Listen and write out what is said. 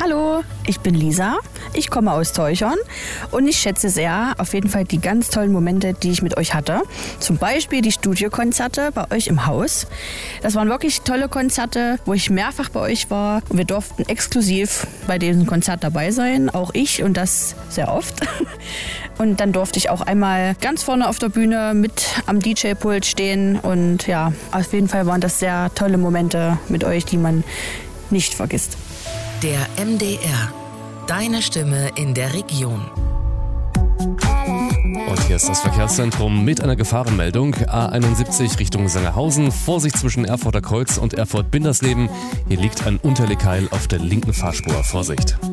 Hallo, ich bin Lisa, ich komme aus Teuchern und ich schätze sehr auf jeden Fall die ganz tollen Momente, die ich mit euch hatte. Zum Beispiel die Studiokonzerte bei euch im Haus. Das waren wirklich tolle Konzerte, wo ich mehrfach bei euch war und wir durften exklusiv bei diesem Konzert dabei sein, auch ich und das sehr oft. Und dann durfte ich auch einmal ganz vorne auf der Bühne mit am DJ-Pult stehen und ja, auf jeden Fall waren das sehr tolle Momente mit euch, die man nicht vergisst. Der MDR, deine Stimme in der Region. Und hier ist das Verkehrszentrum mit einer Gefahrenmeldung. A71 Richtung Sangerhausen. Vorsicht zwischen Erfurter Kreuz und Erfurt-Bindersleben. Hier liegt ein Unterlegkeil auf der linken Fahrspur. Vorsicht.